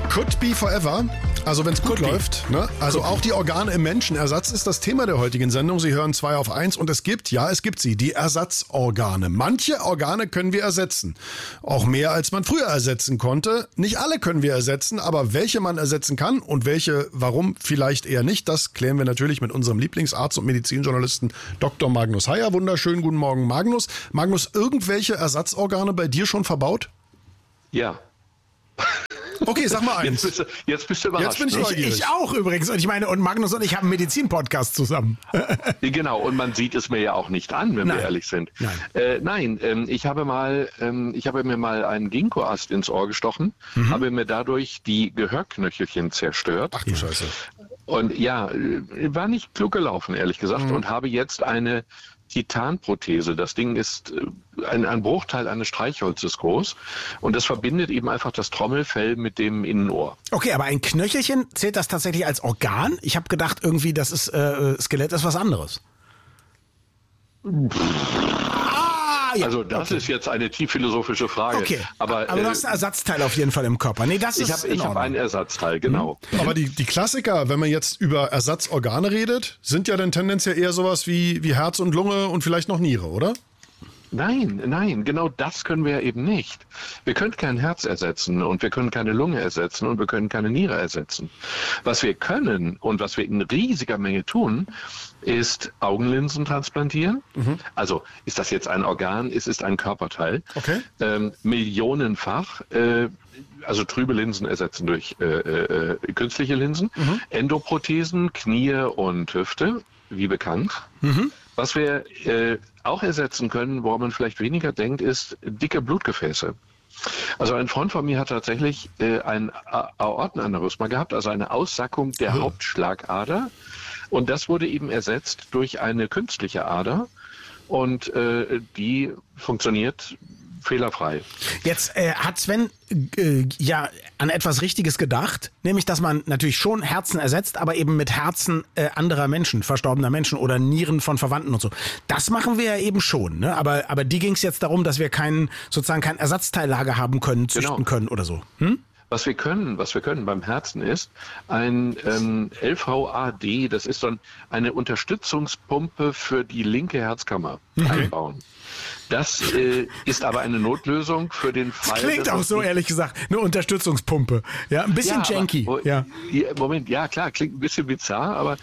Could be forever, also wenn es gut läuft. Ne? Also auch die Organe im Menschen. Ersatz ist das Thema der heutigen Sendung. Sie hören 2 auf 1 und es gibt sie, die Ersatzorgane. Manche Organe können wir ersetzen. Auch mehr, als man früher ersetzen konnte. Nicht alle können wir ersetzen, aber welche man ersetzen kann und welche, warum vielleicht eher nicht, das klären wir natürlich mit unserem Lieblingsarzt und Medizinjournalisten Dr. Magnus Heyer. Wunderschönen guten Morgen, Magnus. Magnus, irgendwelche Ersatzorgane bei dir schon verbaut? Ja. Okay, sag mal eins. Jetzt bist du überrascht. Jetzt bin ich Ich auch übrigens. Und ich meine, und Magnus und ich haben einen Medizin-Podcast zusammen. Genau, und man sieht es mir ja auch nicht an, wenn wir ehrlich sind. Ich habe mir mal einen Ginkgoast ins Ohr gestochen, habe mir dadurch die Gehörknöchelchen zerstört. Ach du Scheiße. Und ja, war nicht klug gelaufen, ehrlich gesagt, und habe jetzt eine Titanprothese. Das Ding ist ein Bruchteil eines Streichholzes groß und das verbindet eben einfach das Trommelfell mit dem Innenohr. Okay, aber ein Knöchelchen, zählt das tatsächlich als Organ? Ich habe gedacht, irgendwie, das ist Skelett ist was anderes. Ja, also das ist jetzt eine tief philosophische Frage. Okay, aber du hast ein Ersatzteil auf jeden Fall im Körper. Nee, das ist ich habe ein Ersatzteil, genau. Aber die Klassiker, wenn man jetzt über Ersatzorgane redet, sind ja dann tendenziell eher sowas wie Herz und Lunge und vielleicht noch Niere, oder? Nein, genau das können wir ja eben nicht. Wir können kein Herz ersetzen und wir können keine Lunge ersetzen und wir können keine Niere ersetzen. Was wir können und was wir in riesiger Menge tun, ist Augenlinsen transplantieren. Also ist das jetzt ein Organ, es ist ein Körperteil. Okay. Millionenfach. Also trübe Linsen ersetzen durch künstliche Linsen. Endoprothesen, Knie und Hüfte, wie bekannt. Was wir auch ersetzen können, woran man vielleicht weniger denkt, ist dicke Blutgefäße. Also ein Freund von mir hat tatsächlich ein Aortenaneurysma gehabt, also eine Aussackung der Hauptschlagader. Und das wurde eben ersetzt durch eine künstliche Ader. Und die funktioniert fehlerfrei. Jetzt hat Sven an etwas Richtiges gedacht, nämlich, dass man natürlich schon Herzen ersetzt, aber eben mit Herzen anderer Menschen, verstorbener Menschen oder Nieren von Verwandten und so. Das machen wir ja eben schon, ne? Aber die ging es jetzt darum, dass wir kein Ersatzteillager haben können, züchten können oder so. Was wir können beim Herzen ist ein LVAD, das ist so eine Unterstützungspumpe für die linke Herzkammer einbauen. Das ist aber eine Notlösung für den Fall. Das klingt auch so, ehrlich gesagt, eine Unterstützungspumpe. Ja, ein bisschen janky. Moment, ja klar, klingt ein bisschen bizarr, aber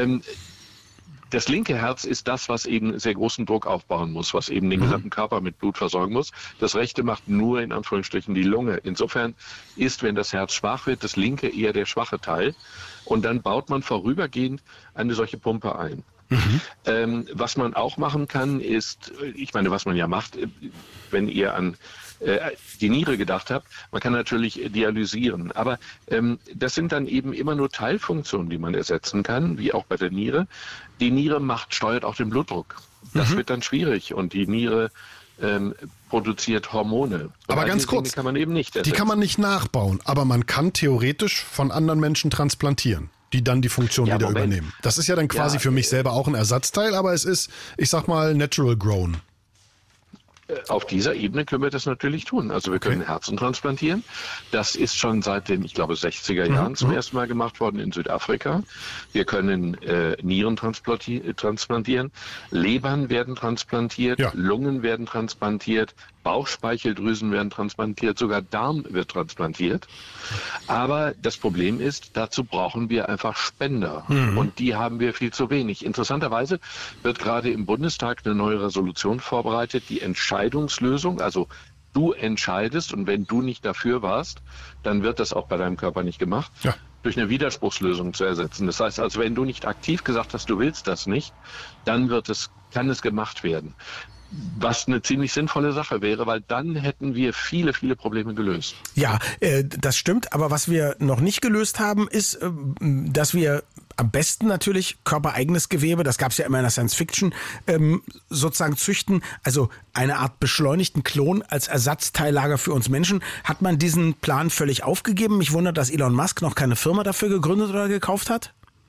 das linke Herz ist das, was eben sehr großen Druck aufbauen muss, was eben den gesamten Körper mit Blut versorgen muss. Das rechte macht nur in Anführungsstrichen die Lunge. Insofern ist, wenn das Herz schwach wird, das linke eher der schwache Teil. Und dann baut man vorübergehend eine solche Pumpe ein. Was man auch machen kann, ist, ich meine, was man ja macht, wenn ihr an die Niere gedacht habt, man kann natürlich dialysieren, aber das sind dann eben immer nur Teilfunktionen, die man ersetzen kann, wie auch bei der Niere. Die Niere steuert auch den Blutdruck. Das wird dann schwierig und die Niere produziert Hormone. Aber ganz kurz, kann man eben nicht ersetzen. Die kann man nicht nachbauen, aber man kann theoretisch von anderen Menschen transplantieren, die dann die Funktion wieder übernehmen. Das ist ja dann quasi für mich selber auch ein Ersatzteil, aber es ist, ich sag mal, natural grown. Auf dieser Ebene können wir das natürlich tun. Also wir können Herzen transplantieren. Das ist schon seit den, ich glaube, 60er Jahren zum ersten Mal gemacht worden in Südafrika. Wir können Nieren transplantieren. Lebern werden transplantiert. Lungen werden transplantiert. Bauchspeicheldrüsen werden transplantiert. Sogar Darm wird transplantiert. Aber das Problem ist, dazu brauchen wir einfach Spender. Und die haben wir viel zu wenig. Interessanterweise wird gerade im Bundestag eine neue Resolution vorbereitet, die Entscheidungslösung, also du entscheidest und wenn du nicht dafür warst, dann wird das auch bei deinem Körper nicht gemacht, durch eine Widerspruchslösung zu ersetzen. Das heißt also, wenn du nicht aktiv gesagt hast, du willst das nicht, dann kann es gemacht werden. Was eine ziemlich sinnvolle Sache wäre, weil dann hätten wir viele, viele Probleme gelöst. Ja, das stimmt. Aber was wir noch nicht gelöst haben, ist, dass wir am besten natürlich körpereigenes Gewebe, das gab es ja immer in der Science Fiction, sozusagen züchten. Also eine Art beschleunigten Klon als Ersatzteillager für uns Menschen. Hat man diesen Plan völlig aufgegeben? Mich wundert, dass Elon Musk noch keine Firma dafür gegründet oder gekauft hat.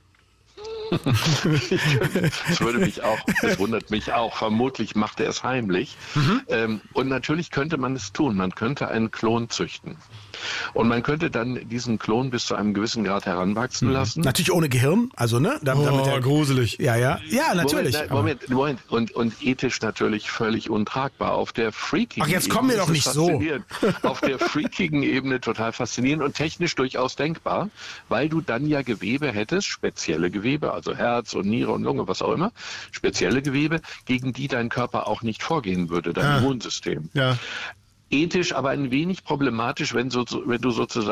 Das wundert mich auch. Vermutlich macht er es heimlich. Und natürlich könnte man es tun. Man könnte einen Klon züchten. Und man könnte dann diesen Klon bis zu einem gewissen Grad heranwachsen lassen. Natürlich ohne Gehirn, also ne? Gruselig. Ja, natürlich. Moment. Und ethisch natürlich völlig untragbar. Auf der freakigen Ach, jetzt kommen wir doch nicht so. Auf der freakigen Ebene total faszinierend und technisch durchaus denkbar, weil du dann ja Gewebe hättest, spezielle Gewebe, also Herz und Niere und Lunge, was auch immer, spezielle Gewebe, gegen die dein Körper auch nicht vorgehen würde, dein Immunsystem. Ja. Ethisch aber ein wenig problematisch, wenn du sozusagen